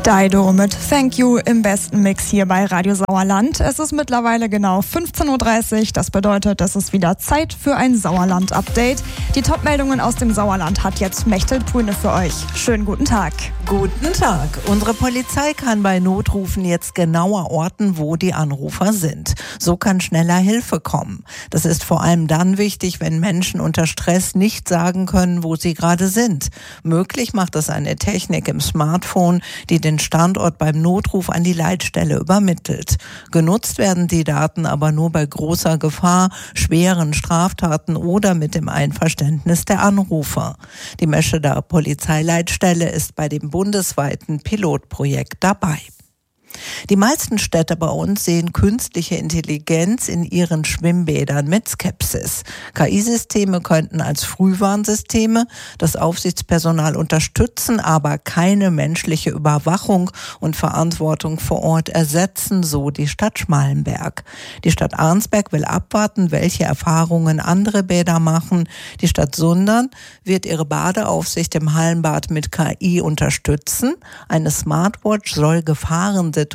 Dido mit Thank You im besten Mix hier bei Radio Sauerland. Es ist mittlerweile genau 15.30 Uhr. Das bedeutet, es ist wieder Zeit für ein Sauerland-Update. Die Top-Meldungen aus dem Sauerland hat jetzt Mechtel Brüne für euch. Schönen guten Tag. Guten Tag. Unsere Polizei kann bei Notrufen jetzt genauer orten, wo die Anrufer sind. So kann schneller Hilfe kommen. Das ist vor allem dann wichtig, wenn Menschen unter Stress nicht sagen können, wo sie gerade sind. Möglich macht das eine Technik im Smartphone, die den Standort beim Notruf an die Leitstelle übermittelt. Genutzt werden die Daten aber nur bei großer Gefahr, schweren Straftaten oder mit dem Einverständnis der Anrufer. Die Mescheder Polizeileitstelle ist bei dem bundesweiten Pilotprojekt dabei. Die meisten Städte bei uns sehen künstliche Intelligenz in ihren Schwimmbädern mit Skepsis. KI-Systeme könnten als Frühwarnsysteme das Aufsichtspersonal unterstützen, aber keine menschliche Überwachung und Verantwortung vor Ort ersetzen, so die Stadt Schmallenberg. Die Stadt Arnsberg will abwarten, welche Erfahrungen andere Bäder machen. Die Stadt Sundern wird ihre Badeaufsicht im Hallenbad mit KI unterstützen. Eine Smartwatch soll Gefahrensituationen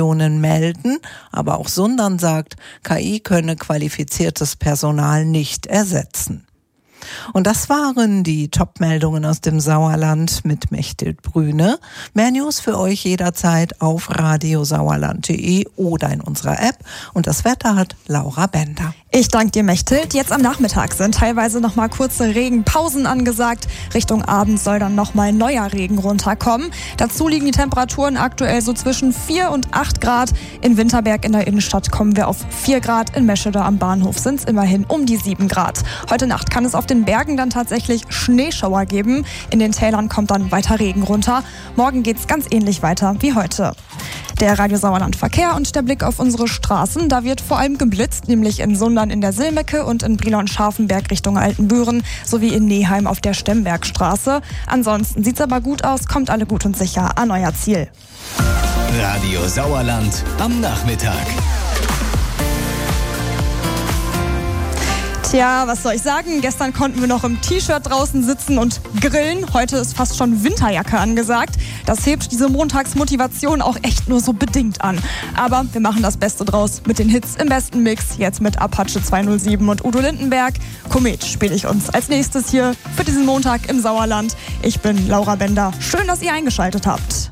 melden, aber auch Sundern sagt, KI könne qualifiziertes Personal nicht ersetzen. Und das waren die Top-Meldungen aus dem Sauerland mit Mechtel Brüne. Mehr News für euch jederzeit auf radiosauerland.de oder in unserer App. Und das Wetter hat Laura Bender. Ich danke dir, Mechtel. Jetzt am Nachmittag sind teilweise noch mal kurze Regenpausen angesagt. Richtung Abend soll dann noch mal neuer Regen runterkommen. Dazu liegen die Temperaturen aktuell so zwischen 4 und 8 Grad. In Winterberg in der Innenstadt kommen wir auf 4 Grad. In Meschede am Bahnhof sind es immerhin um die 7 Grad. Heute Nacht kann es auf den Bergen dann tatsächlich Schneeschauer geben. In den Tälern kommt dann weiter Regen runter. Morgen geht's ganz ähnlich weiter wie heute. Der Radio Sauerland Verkehr und der Blick auf unsere Straßen. Da wird vor allem geblitzt, nämlich in Sundern in der Silmecke und in Brilon-Scharfenberg Richtung Altenbüren sowie in Neheim auf der Stembergstraße. Ansonsten sieht's aber gut aus, kommt alle gut und sicher an euer Ziel. Radio Sauerland am Nachmittag. Tja, was soll ich sagen? Gestern konnten wir noch im T-Shirt draußen sitzen und grillen. Heute ist fast schon Winterjacke angesagt. Das hebt diese Montagsmotivation auch echt nur so bedingt an. Aber wir machen das Beste draus mit den Hits im besten Mix. Jetzt mit Apache 207 und Udo Lindenberg. Komet spiele ich uns als nächstes hier für diesen Montag im Sauerland. Ich bin Laura Bender. Schön, dass ihr eingeschaltet habt.